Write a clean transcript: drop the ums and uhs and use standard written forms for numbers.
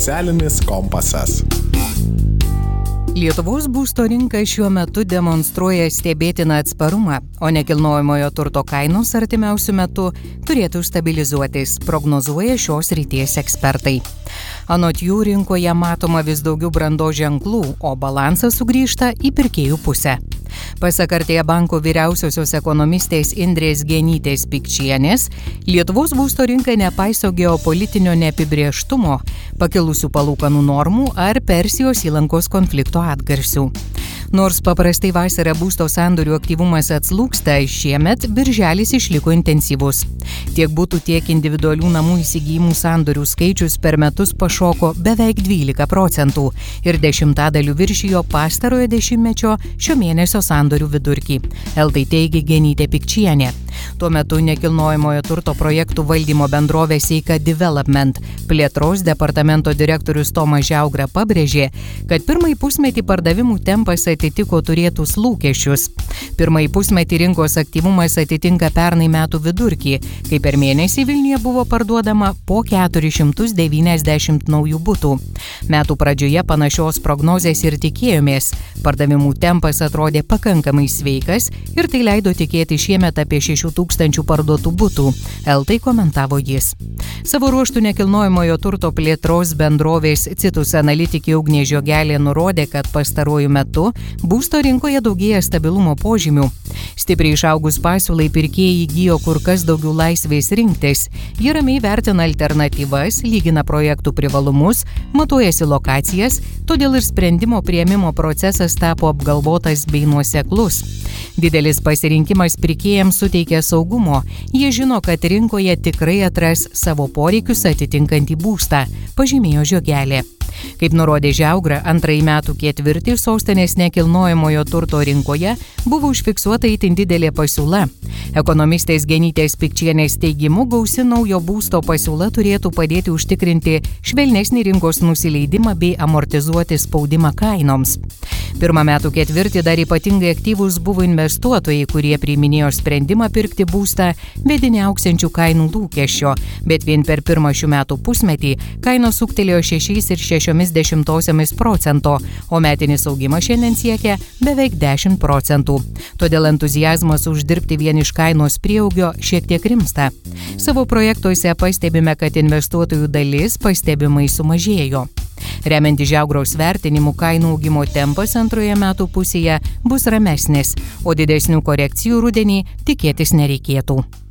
Socialinis kompasas. Lietuvos būsto rinka šiuo metu demonstruoja stebėtiną atsparumą, o nekilnojamojo turto kainos artimiausiu metu turėtų stabilizuotis, prognozuoja šios srities ekspertai. Anot jų rinkoje matoma vis daugiau brandos ženklų, o balansas sugrįžta į pirkėjų pusę. Pasak Artėja banko vyriausiosios ekonomistės Indrės Genytės Pikčienės, Lietuvos būsto rinka nepaiso geopolitinio neapibrėžtumo, pakilusių palūkanų normų ar Persijos įlankos konflikto atgarsių. Nors paprastai vasarą būsto sandorių aktyvumas atslūgsta, šiemet birželis išliko intensyvus. Tiek butų, tiek individualių namų įsigijimų sandorių skaičius per metus pašoko beveik 12% ir 10% viršijo pastarojo dešimtmečio šio mėnesio sandorių vidurkį. LT teigė Genytė Pikčienė. Tuo metu nekilnojamojo turto projektų valdymo bendrovė Seika Development plėtros departamento direktorius Tomas Žiaugra pabrėžė, kad pirmąjį pusmetį pardavimų tempas atitiko turėtus lūkesčius. Pirmąjį pusmetį rinkos aktyvumas atitinka pernai metų vidurkį, kai per mėnesį Vilniuje buvo parduodama po 490 naujų butų. Metų pradžioje panašios prognozės ir tikėjomės. Pardavimų tempas atrodė pakankamai sveikas ir tai leido tikėti šiemet apie 6,000 parduotų butų. LT komentavo jis. Savo ruožtų nekilnojamojo turto plėtros bendrovės Citus analitikė Ugnė Žiogelė nurodė, kad pastaruoju metu būsto rinkoje daugėja stabilumo požymių. Stipriai išaugus pasiūlai pirkėjai įgijo kur kas daugiau laisvės rinktis. Jie ramiai vertina alternatyvas, lygina projektų privalumus, matuojasi lokacijas, todėl ir sprendimo priėmimo procesas tapo apgalvotas bei nuoseklus. Didelis pasirinkimas pirkėjams suteikia saugumo. Jie žino, kad rinkoje tikrai atras savo poreikius atitinkantį būstą, pažymėjo Žiogelė. Kaip nurodė Žiaugra, antrąjį metų ketvirtį sostinės nekilnojamojo turto rinkoje buvo užfiksuota itin didelė pasiūla. Ekonomistės Genytės Pikčienės teigimu, gausi naujo būsto pasiūla turėtų padėti užtikrinti švelnesnį rinkos nusileidimą bei amortizuoti spaudimą kainoms. Pirmą metų ketvirtį dar ypatingai aktyvūs buvo investuotojai, kurie priiminėjo sprendimą pirkti būstą vedini augsiančių kainų lūkesčio, bet vien per pirmą šių metų pusmetį kainos ūgtelėjo 6,6%, o metinis augimas šiandien siekia beveik 10%. Todėl entuziazmas uždirbti vien iš kainos prieaugio šiek tiek rimsta. Savo projektuose pastebime, kad investuotojų dalis pastebimai sumažėjo. Remiantis Žiaugros vertinimu, kainų augimo tempas antroje metų pusėje bus ramesnis, o didesnių korekcijų rudenį tikėtis nereikėtų.